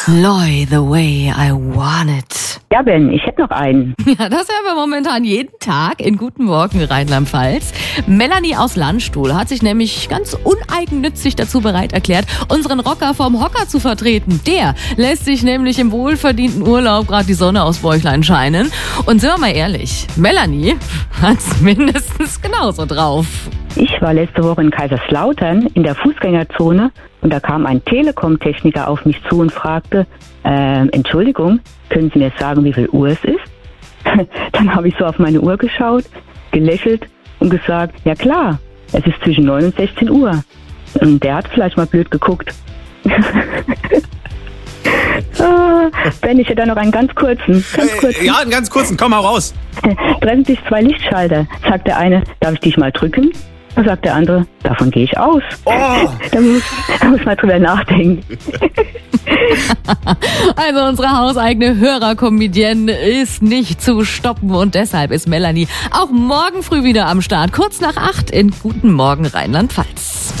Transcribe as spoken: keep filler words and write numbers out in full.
Loy, the way I want it. Ja, Ben, ich hätte noch einen. Ja, das hören wir momentan jeden Tag in Guten Morgen Rheinland-Pfalz. Melanie aus Landstuhl hat sich nämlich ganz uneigennützig dazu bereit erklärt, unseren Rocker vom Hocker zu vertreten. Der lässt sich nämlich im wohlverdienten Urlaub gerade die Sonne aus Bäuchlein scheinen. Und sind wir mal ehrlich, Melanie hat's mindestens genauso drauf. Ich war letzte Woche in Kaiserslautern in der Fußgängerzone und da kam ein Telekom-Techniker auf mich zu und fragte, äh, Entschuldigung, können Sie mir sagen, wie viel Uhr es ist? Dann habe ich so auf meine Uhr geschaut, gelächelt und gesagt, ja klar, es ist zwischen neun und sechzehn Uhr. Und der hat vielleicht mal blöd geguckt. Ah, Ben, ich hätte da noch einen ganz kurzen. Ganz kurzen. Äh, ja, einen ganz kurzen, komm mal raus. Treffen sich zwei Lichtschalter. Sagt der eine, darf ich dich mal drücken? Dann sagt der andere, davon gehe ich aus. Oh. Da muss, da muss man drüber nachdenken. Also unsere hauseigene Hörerkomödienne ist nicht zu stoppen und deshalb ist Melanie auch morgen früh wieder am Start. Kurz nach acht in Guten Morgen Rheinland-Pfalz.